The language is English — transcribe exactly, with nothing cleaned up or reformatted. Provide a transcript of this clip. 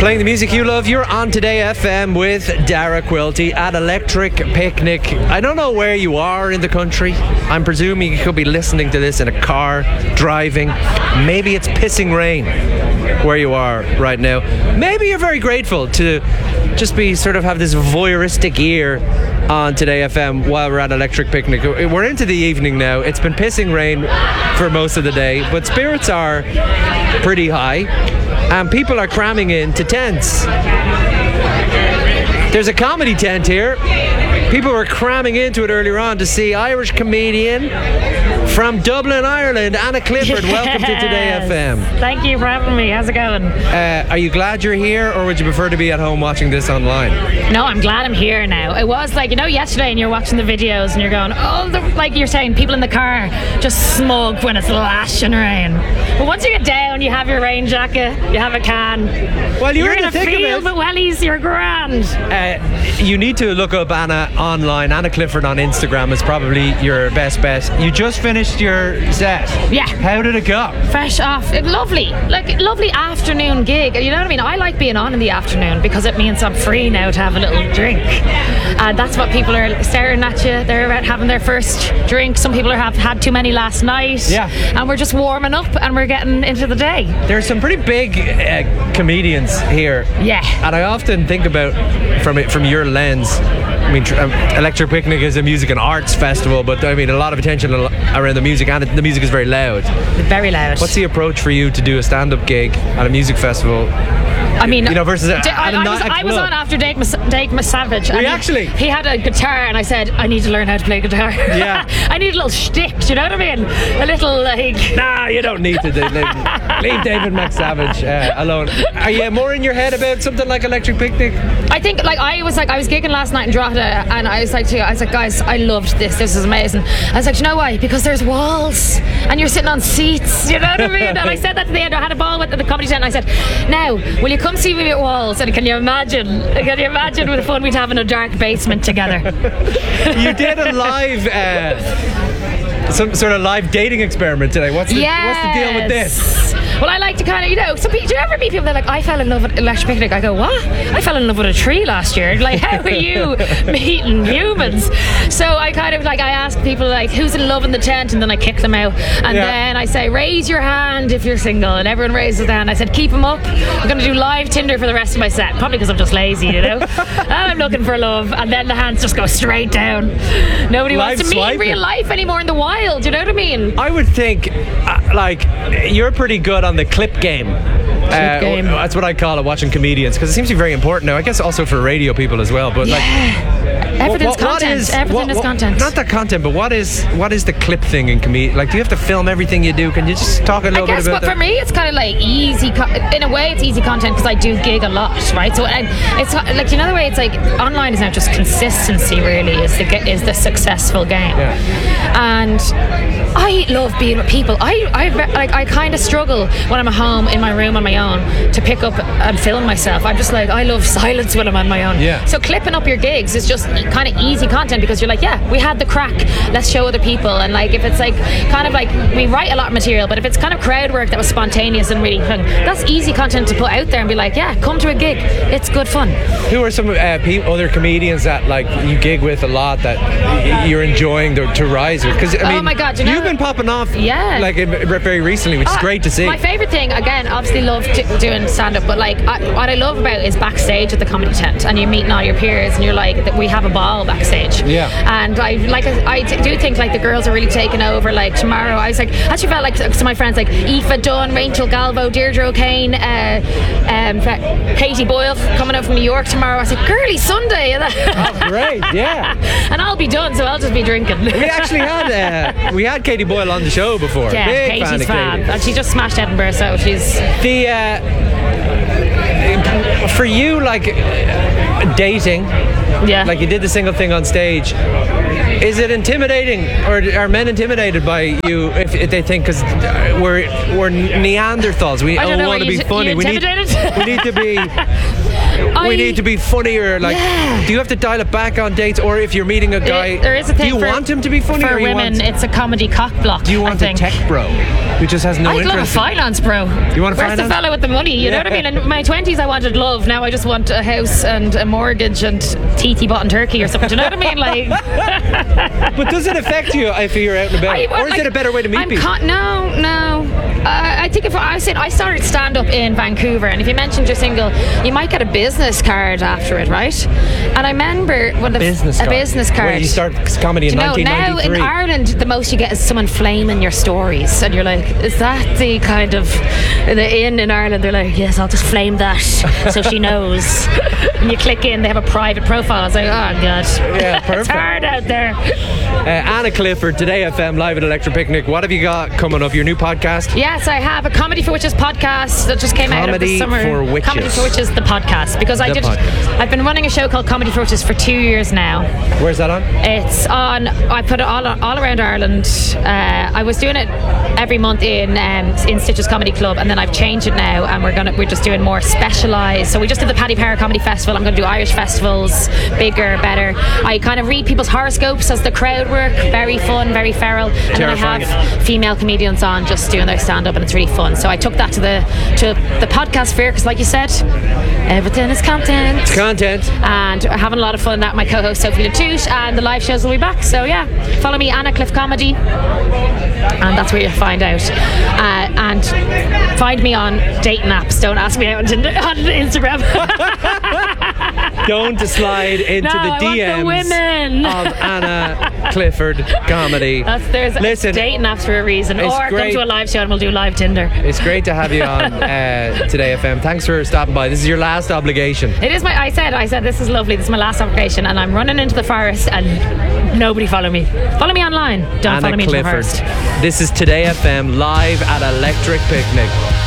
Playing the music you love, you're on Today F M with Dara Quilty at Electric Picnic. I don't know where you are in the country. I'm presuming you could be listening to this in a car, driving. Maybe it's pissing rain where you are right now. Maybe you're very grateful to just be sort of have this voyeuristic ear on Today F M while we're at Electric Picnic. We're into the evening now. It's been pissing rain for most of the day, but spirits are pretty high and people are cramming into tents. There's a comedy tent here. People were cramming into it earlier on to see Irish comedian from Dublin, Ireland, Anna Clifford. Yes. Welcome to Today F M. Thank you for having me. How's it going? Uh, are you glad you're here, or would you prefer to be at home watching this online? No, I'm glad I'm here now. It was like, you know, yesterday and you're watching the videos and you're going, oh, the, like you're saying, people in the car just smug when it's lashing rain. But once you get down, you have your rain jacket, you have a can. Well, you're, you're in, in the a thick field of with wellies, you're grand. Uh, you need to look up Anna online. Anna Clifford on Instagram is probably your best bet. You just finished your set. Yeah. How did it go? Fresh off. It, lovely. Like, lovely afternoon gig. You know what I mean? I like being on in the afternoon because it means I'm free now to have a little drink. And that's what people are staring at you. They're having their first drink. Some people are, have had too many last night. Yeah. And we're just warming up and we're getting into the day. There's some pretty big uh, comedians here. Yeah. And I often think about, from it, from your lens, I mean, um, Electric Picnic is a music and arts festival, but I mean, a lot of attention around the music, and the music is very loud. Very loud. What's the approach for you to do a stand-up gig at a music festival? I mean, you know, versus a, D- I, a, I, was, I was on after Dave, Mas- Dave Savage. Were you he, actually? He had a guitar, and I said, I need to learn how to play guitar. Yeah. I need a little shtick. Do you know what I mean? A little like. Nah, you don't need to. Leave, leave David McSavage uh, alone. Are you more in your head about something like Electric Picnic? I think, like, I was like, I was gigging last night in Drogheda, and I was like, to, I was like, guys, I loved this. This is amazing. I was like, do you know why? Because there's walls, and you're sitting on seats. You know what I mean? And I said that to the end. I had a ball with the comedy tent, and I said, now, will you come see me at walls? And can you imagine? Can you imagine with the fun we'd have in a dark basement together? You did a live, uh, some sort of live dating experiment today. What's the, yes. what's the deal with this? Well, I like to kind of, you know, some people, do you ever meet people that are like, I fell in love with Electric Picnic? I go, what? I fell in love with a tree last year. Like, how are you meeting humans? So I kind of like, I ask people like, who's in love in the tent? And then I kick them out. And yeah. then I say, raise your hand if you're single. And everyone raises their hand. I said, keep them up. I'm going to do live Tinder for the rest of my set. Probably because I'm just lazy, you know? And I'm looking for love. And then the hands just go straight down. Nobody live wants to meet swiping. in real life anymore in the wild. You know what I mean? I would think, uh, like, you're pretty good on the clip game. Uh, game. That's what I call it, watching comedians, because it seems to be very important now. I guess also for radio people as well. But yeah. like, everything's what, what, what content. is, Everything what, is what, content. Not the content, but what is what is the clip thing in comedy? Like, do you have to film everything you do? Can you just talk a little I guess, bit about but that? for me, it's kind of like easy. Co- in a way, it's easy content because I do gig a lot, right? So, and it's like, you know, the way it's like online is now just consistency. Really, is the is the successful game. Yeah. And I love being with people. I I like I kind of struggle when I'm at home in my room on my own to pick up and film myself. I'm just like, I love silence when I'm on my own. Yeah. So clipping up your gigs is just kind of easy content because you're like, yeah, we had the crack. Let's show other people. And like, if it's like kind of like we write a lot of material, but if it's kind of crowd work that was spontaneous and really fun, that's easy content to put out there and be like, yeah, come to a gig. It's good fun. Who are some uh, pe- other comedians that like you gig with a lot that y- you're enjoying to, to rise with? Because I mean, oh my God, you know, you've been popping off, yeah, like very recently, which is uh, great to see. My favourite thing, again, obviously love t- doing stand-up, but like I, what I love about is backstage at the comedy tent, and you're meeting all your peers, and you're like, that we have a ball backstage. Yeah. And I like I t- do think like the girls are really taking over. Like tomorrow, I was like, actually felt like to my friends like Aoife Dunn, Rachel Galvo, Deirdre O'Kane, uh, um, Katie Boyle coming out from New York tomorrow. I was like, girly Sunday. Oh, great, yeah. And I'll be done, so I'll just be drinking. We actually had uh, we had Katie Boyle on the show before. Yeah, Big Katie's fan of fab, Katie. and she just smashed Edinburgh, so she's the uh, for you, like dating. Yeah. Like you did the single thing on stage. Is it intimidating, or are men intimidated by you if, if they think because we're we're Neanderthals? We I don't don't know, want to you, be funny. You we need intimidated? we need to be. I, we need to be funnier. Like, Yeah. do you have to dial it back on dates, or if you're meeting a guy, It- there is a thing do you for, want him to be funny, for or you women. want? It's a comedy cock block. Do you I want a think. tech bro who just has no I'd love a interest? in- finance bro. You want a Where's finance? the fella with the money? You know Yeah. what I mean? In my twenties, I wanted love. Now I just want a house and a mortgage and T T bought in Turkey or something. Do you know what I mean? Like, But does it affect you if you're out and about, I- or is like, it a better way to meet I'm people? con- no, no. Uh, I think if I said I started stand up in Vancouver, and if you mentioned your single, you might get a business card after it, right? And I remember when the business a card. business card. Where you start comedy in Do you know, nineteen now ninety-three. in Ireland, the most you get is someone flaming your stories, and you're like, is that the kind of the in in Ireland? They're like, yes, I'll just flame that so she knows. And you click in, they have a private profile. I was like, oh god, Yeah, it's perfect. hard out there. Uh, Anna Clifford, Today F M, live at Electric Picnic. What have you got coming up? Your new podcast? Yes, I have a Comedy for Witches podcast that just came out of Comedy the summer. for Witches. Comedy for Witches, the podcast, because I The did. podcast. I've been running a show called Comedy for Witches for two years now. Where's that on? It's on. I put it all all around Ireland. Uh, I was doing it every month in um, in Stitches Comedy Club, and then I've changed it now, and we're gonna we're just doing more specialised. So we just did the Paddy Power Comedy Festival. I'm going to do Irish festivals, bigger, better. I kind of read people's horoscopes as the crowd work. Very fun, very feral, and then I Terrifying. have female comedians on just doing their stand up, and it's really fun. So I took that to the to the podcast fair because, like you said, everything is content. Content. And we're having a lot of fun. That my co-host Sophie Latouche, and the live shows will be back. So yeah, follow me, Anna Cliff Comedy, and that's where you find out. Uh, and find me on dating apps. Don't ask me out on, Tinder- on Instagram. Don't slide into No, the I want D Ms the women. of Anna Clifford Comedy. That's, there's Listen, dating apps for a reason. it's Or great. come to a live show and we'll do live Tinder. It's great to have you on uh, Today F M. Thanks for stopping by. This is your last obligation. It is my. I said. I said this is lovely. This is my last obligation, and I'm running into the forest, and nobody follow me. Follow me online. Don't Anna follow me Clifford. into the forest. This is Today F M, live at Electric Picnic.